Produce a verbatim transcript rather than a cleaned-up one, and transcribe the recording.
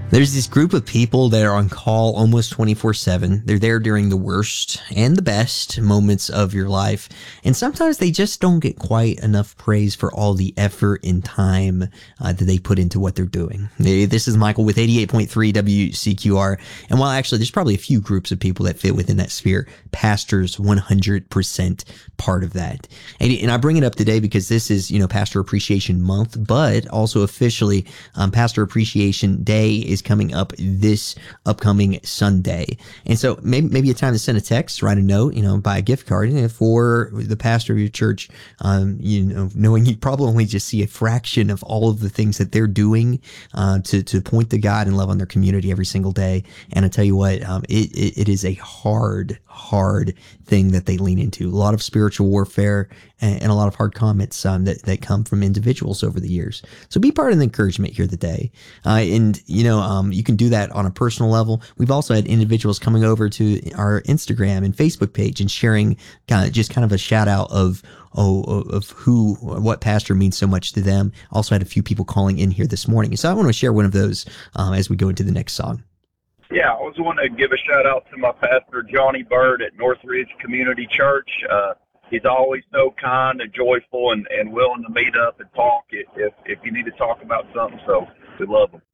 There's this group of people that are on call almost twenty-four seven. They're there during the worst and the best moments of your life. And sometimes they just don't get quite enough praise for all the effort and time uh, that they put into what they're doing. This is Michael with eighty-eight point three W C Q R. And while actually there's probably a few groups of people that fit within that sphere, Pastor's one hundred percent part of that. And, and I bring it up today because this is, you know, Pastor Appreciation Month, but also officially um, Pastor Appreciation Day is coming up this upcoming Sunday. And so maybe maybe a time to send a text, write a note, you know, buy a gift card for the pastor of your church, um, you know, knowing you probably only just see a fraction of all of the things that they're doing uh, to, to point to God and love on their community every single day. And I tell you what, um, it, it, it is a hard, hard thing that they lean into. A lot of spiritual warfare and, and a lot of hard comments um, that, that come from individuals over the years. So be part of the encouragement here today. Uh, and, you know, um, you can do that on a personal level. We've also had individuals coming over to our Instagram and Facebook page and sharing kind of just kind of a shout out of, oh, of who, what pastor means so much to them. Also had a few people calling in here this morning. So I want to share one of those um, as we go into the next song. Yeah, I was want to give a shout out to my pastor, Johnny Bird at Northridge Community Church. Uh, he's always so kind and joyful and, and willing to meet up and talk if, if, if you need to talk about something. So we love him.